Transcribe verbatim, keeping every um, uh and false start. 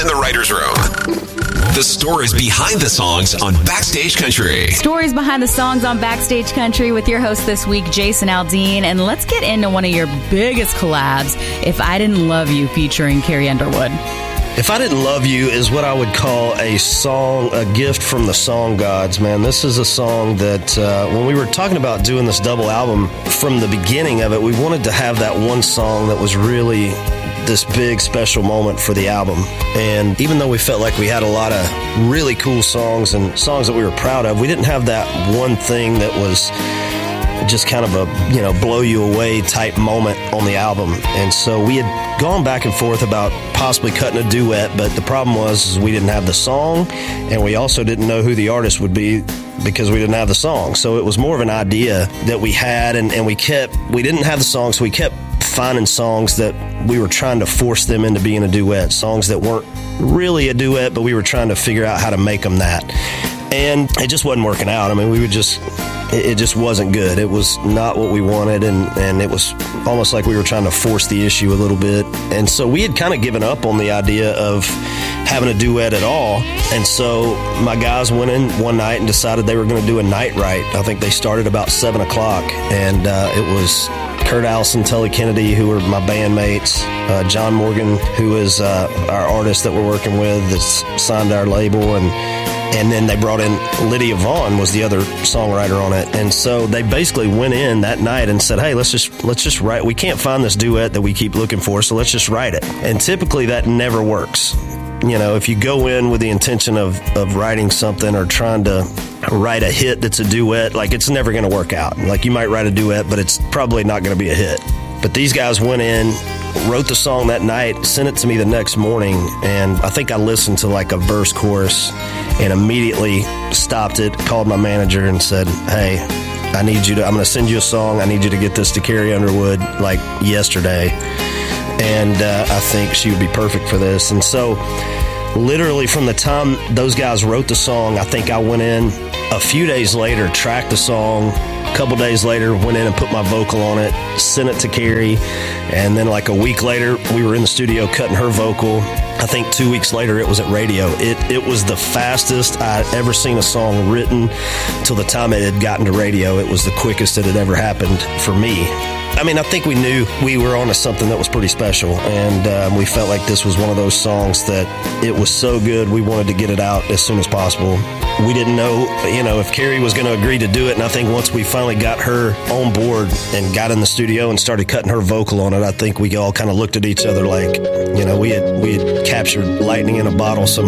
in the writer's room. The stories behind the songs on Backstage Country. Stories behind the songs on Backstage Country with your host this week, Jason Aldean. And let's get into one of your biggest collabs, If I Didn't Love You, featuring Carrie Underwood. If I Didn't Love You is what I would call a song, a gift from the song gods, man. This is a song that uh, when we were talking about doing this double album, from the beginning of it, we wanted to have that one song that was really this big special moment for the album. And even though we felt like we had a lot of really cool songs and songs that we were proud of, we didn't have that one thing that was just kind of a, you know, blow you away type moment on the album. And so we had gone back and forth about possibly cutting a duet, but the problem was is we didn't have the song, and we also didn't know who the artist would be because we didn't have the song. So it was more of an idea that we had, and, and we kept, we didn't have the song, so we kept finding songs that we were trying to force them into being a duet, songs that weren't really a duet, but we were trying to figure out how to make them that. And it just wasn't working out. I mean, we would just, it just wasn't good. It was not what we wanted, and, and it was almost like we were trying to force the issue a little bit. And so we had kind of given up on the idea of having a duet at all. And so my guys went in one night and decided they were going to do a night write. I think they started about seven o'clock, and uh, it was Kurt Allison, Tully Kennedy, who were my bandmates, uh, John Morgan, who is uh, our artist that we're working with that's signed to our label, and And then they brought in Lydia Vaughn, was the other songwriter on it. And so they basically went in that night and said, hey, let's just let's just write. We can't find this duet that we keep looking for, so let's just write it. And typically that never works. You know, if you go in with the intention of, of writing something or trying to write a hit that's a duet, like, it's never going to work out. Like, you might write a duet, but it's probably not going to be a hit. But these guys went in, wrote the song that night, sent it to me the next morning, and I think I listened to like a verse chorus and immediately stopped it, called my manager and said, hey, I need you to, I'm going to send you a song. I need you to get this to Carrie Underwood like yesterday. And uh, I think she would be perfect for this. And so literally from the time those guys wrote the song, I think I went in a few days later, tracked the song. A couple days later, went in and put my vocal on it, sent it to Carrie, and then like a week later, we were in the studio cutting her vocal. I think two weeks later, it was at radio. It it was the fastest I'd ever seen a song written till the time it had gotten to radio. It was the quickest it had ever happened for me. I mean, I think we knew we were on to something that was pretty special, and um, we felt like this was one of those songs that it was so good, we wanted to get it out as soon as possible. We didn't know, you know, if Carrie was going to agree to do it, and I think once we finally got her on board and got in the studio and started cutting her vocal on it, I think we all kind of looked at each other like, you know, we had we had captured lightning in a bottle. So